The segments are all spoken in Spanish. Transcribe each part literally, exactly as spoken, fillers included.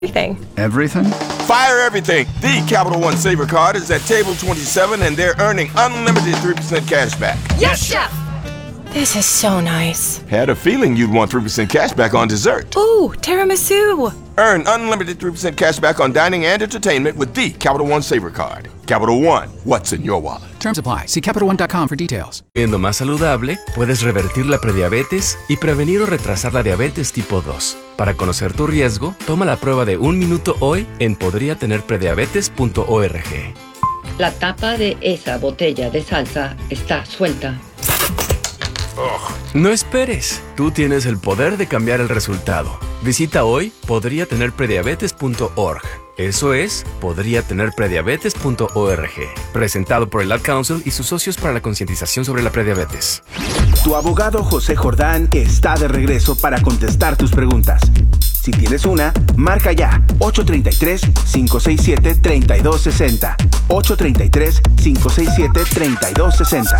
Everything. Everything? Fire everything. The Capital One Saver Card is at table twenty-seven and they're earning unlimited three percent cash back. Yes, Chef! This is so nice. Had a feeling you'd want three percent cash back on dessert. Ooh, tiramisu. Earn unlimited three percent cash back on dining and entertainment with the Capital One Saver Card. Capital One, what's in your wallet? Terms apply. See Capital One dot com for details. Siendo más saludable, puedes revertir la prediabetes y prevenir o retrasar la diabetes tipo dos. Para conocer tu riesgo, toma la prueba de un minuto hoy en podría tener prediabetes punto org. La tapa de esa botella de salsa está suelta. No esperes, tú tienes el poder de cambiar el resultado. Visita hoy podría tener prediabetes punto org. Eso es podría tener prediabetes punto org. Presentado por el Ad Council y sus socios para la concientización sobre la prediabetes. Tu abogado José Jordán está de regreso para contestar tus preguntas. Si tienes una, marca ya ocho tres tres, cinco seis siete, tres dos seis cero. ocho tres tres, cinco seis siete, tres dos seis cero.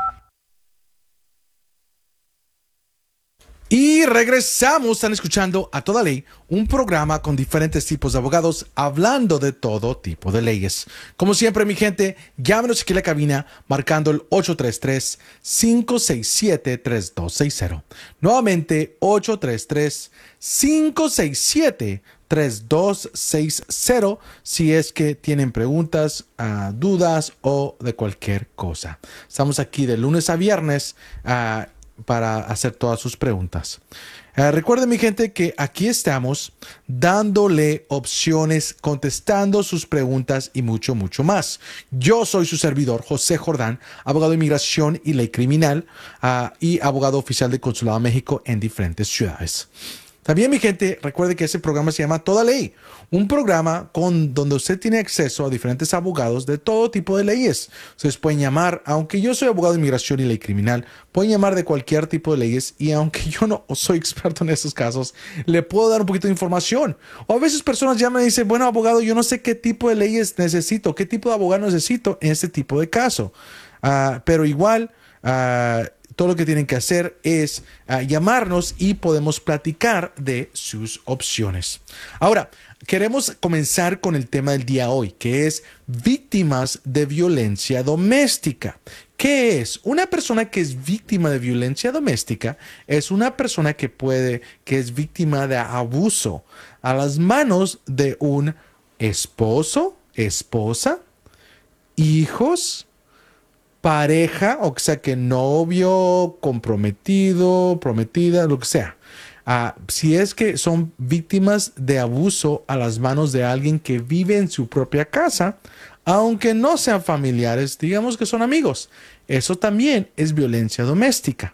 Y regresamos, están escuchando A Toda Ley, un programa con diferentes tipos de abogados hablando de todo tipo de leyes. Como siempre, mi gente, llámenos aquí a la cabina marcando el ocho tres tres, cinco seis siete, tres dos seis cero. Nuevamente, ocho tres tres, cinco seis siete, tres dos seis cero si es que tienen preguntas, uh, dudas o de cualquier cosa. Estamos aquí de lunes a viernes uh, para hacer todas sus preguntas. Uh, recuerden, mi gente, que aquí estamos dándole opciones, contestando sus preguntas y mucho, mucho más. Yo soy su servidor, José Jordán, abogado de inmigración y ley criminal uh, y abogado oficial del Consulado de México en diferentes ciudades. También, mi gente, recuerde que ese programa se llama Toda Ley, un programa con, donde usted tiene acceso a diferentes abogados de todo tipo de leyes. Ustedes pueden llamar, aunque yo soy abogado de inmigración y ley criminal, pueden llamar de cualquier tipo de leyes y aunque yo no soy experto en esos casos, le puedo dar un poquito de información. O a veces personas llaman y dicen, bueno, abogado, yo no sé qué tipo de leyes necesito, qué tipo de abogado necesito en este tipo de caso. Uh, pero igual... Uh, Todo lo que tienen que hacer es uh, llamarnos y podemos platicar de sus opciones. Ahora, queremos comenzar con el tema del día hoy, que es víctimas de violencia doméstica. ¿Qué es? Una persona que es víctima de violencia doméstica es una persona que puede, que es víctima de abuso a las manos de un esposo, esposa, hijos, pareja, o sea que novio, comprometido, prometida, lo que sea. Uh, si es que son víctimas de abuso a las manos de alguien que vive en su propia casa, aunque no sean familiares, digamos que son amigos. Eso también es violencia doméstica.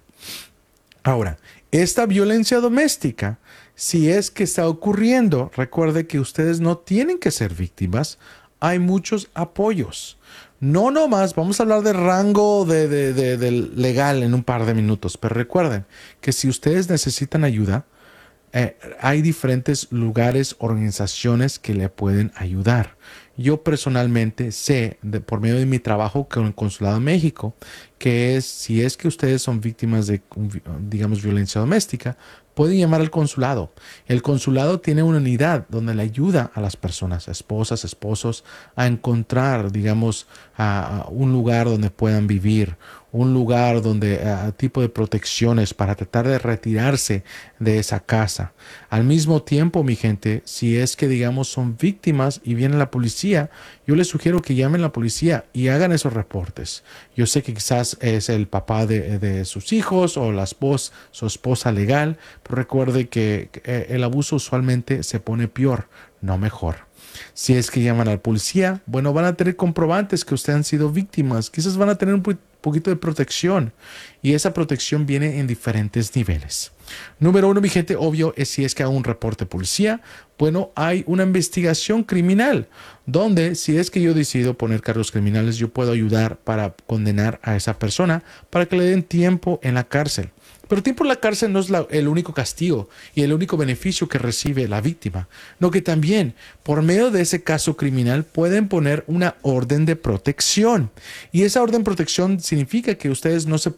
Ahora, esta violencia doméstica, si es que está ocurriendo, recuerde que ustedes no tienen que ser víctimas. Hay muchos apoyos. No nomás, vamos a hablar de rango de, de, de, de legal en un par de minutos, pero recuerden que si ustedes necesitan ayuda, eh, hay diferentes lugares, organizaciones que le pueden ayudar. Yo personalmente sé, de, por medio de mi trabajo con el Consulado de México, que es, si es que ustedes son víctimas de, digamos, violencia doméstica, pueden llamar al consulado. El consulado tiene una unidad donde le ayuda a las personas, esposas, esposos, a encontrar, digamos, a, a un lugar donde puedan vivir, un lugar donde, a, tipo de protecciones para tratar de retirarse de esa casa. Al mismo tiempo, mi gente, si es que, digamos, son víctimas y viene la policía, yo les sugiero que llamen a la policía y hagan esos reportes. Yo sé que quizás es el papá de, de sus hijos o la esposa, su esposa legal, pero recuerde que el abuso usualmente se pone peor, no mejor. Si es que llaman a la policía, bueno, van a tener comprobantes que ustedes han sido víctimas. Quizás van a tener un poquito de protección y esa protección viene en diferentes niveles. Número uno, mi gente, obvio, es si es que hago un reporte de policía. Bueno, hay una investigación criminal donde si es que yo decido poner cargos criminales, yo puedo ayudar para condenar a esa persona para que le den tiempo en la cárcel. Pero tiempo en la cárcel no es la, el único castigo y el único beneficio que recibe la víctima, no, que también por medio de ese caso criminal pueden poner una orden de protección y esa orden de protección significa que ustedes no se